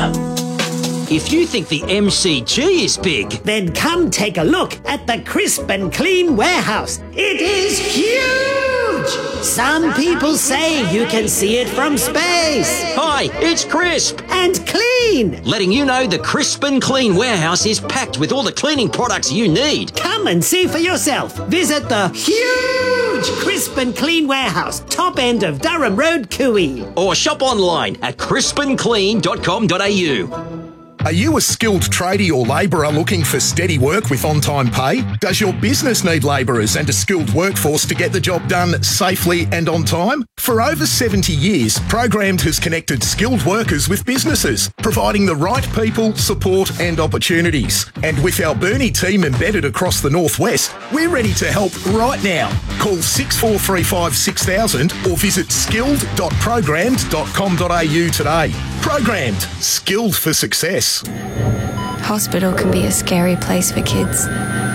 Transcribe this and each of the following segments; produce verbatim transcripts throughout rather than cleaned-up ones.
If you think the M C G is big, then come take a look at the Crisp and Clean warehouse. It is huge! Some people say you can see it from space. Hi, it's Crisp. And Clean. Letting you know the Crisp and Clean warehouse is packed with all the cleaning products you need. Come and see for yourself. Visit the huge Crisp and Clean warehouse, top end of Durham Road, Cooey. Or shop online at crisp and clean dot com dot a u. Are you a skilled tradie or labourer looking for steady work with on-time pay? Does your business need labourers and a skilled workforce to get the job done safely and on time? For over seventy years, Programmed has connected skilled workers with businesses, providing the right people, support and opportunities. And with our Burnie team embedded across the northwest, we're ready to help right now. Call six four three five six thousand or visit skilled dot programmed dot com dot a u today. Programmed, skilled for success. Hospital can be a scary place for kids.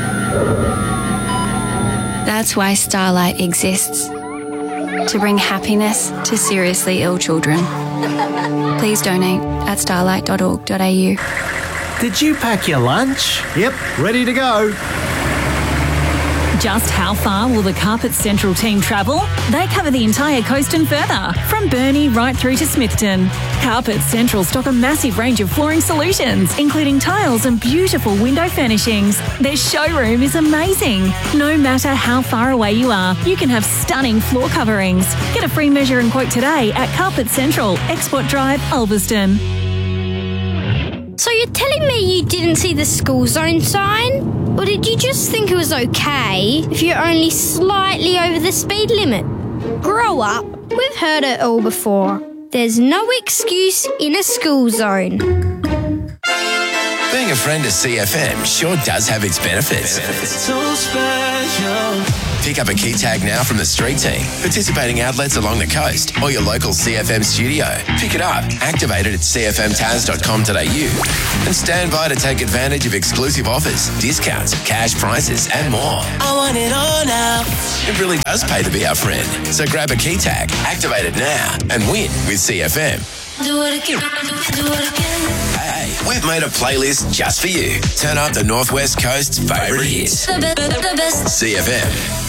That's why Starlight exists. To bring happiness to seriously ill children. Please donate at starlight dot org dot a u. Did you pack your lunch? Yep, ready to go. Just how far will the Carpet Central team travel? They cover the entire coast and further, from Burnie right through to Smithton. Carpet Central stock a massive range of flooring solutions, including tiles and beautiful window furnishings. Their showroom is amazing. No matter how far away you are, you can have stunning floor coverings. Get a free measure and quote today at Carpet Central, Export Drive, Ulverston. So you're telling me you didn't see the school zone sign? Or did you just think it was okay if you're only slightly over the speed limit? Grow up. We've heard it all before. There's no excuse in a school zone. Being a friend of C F M sure does have its benefits. So special. Pick up a key tag now from the street team, participating outlets along the coast, or your local C F M studio. Pick it up, activate it at c f m taz dot com dot a u, and stand by to take advantage of exclusive offers, discounts, cash prizes, and more. I want it all now. It really does pay to be our friend. So grab a key tag, activate it now, and win with C F M. Do it again, do it again. Hey, we've made a playlist just for you. Turn up the Northwest Coast's favourite hits. The best, the best. C F M.